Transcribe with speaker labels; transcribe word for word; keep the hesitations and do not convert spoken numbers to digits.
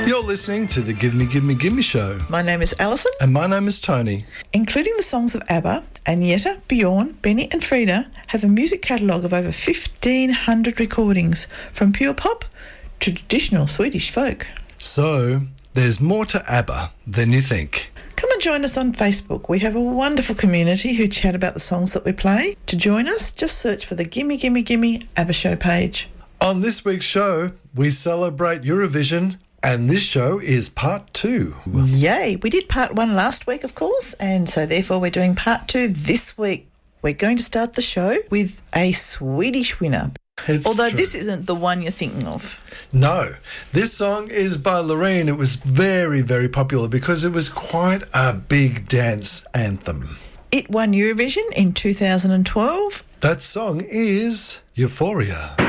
Speaker 1: You're listening to the Give Me, Give Me, Give Me show.
Speaker 2: My name is Alison.
Speaker 1: And my name is Tony.
Speaker 2: Including the songs of ABBA, Agneta, Bjorn, Benny and Frida have a music catalogue of over fifteen hundred recordings, from pure pop to traditional Swedish folk.
Speaker 1: So, there's more to ABBA than you think.
Speaker 2: Come and join us on Facebook. We have a wonderful community who chat about the songs that we play. To join us, just search for the Gimme Gimme Gimme ABBA show page.
Speaker 1: On this week's show, we celebrate Eurovision, and this show is part two.
Speaker 2: Yay! We did part one last week, of course, and so therefore we're doing part two this week. We're going to start the show with a Swedish winner.
Speaker 1: It's
Speaker 2: Although
Speaker 1: true.
Speaker 2: this isn't the one you're thinking of.
Speaker 1: No, this song is by Loreen. It was very, very popular because it was quite a big dance anthem.
Speaker 2: It won Eurovision in two thousand twelve.
Speaker 1: That song is Euphoria.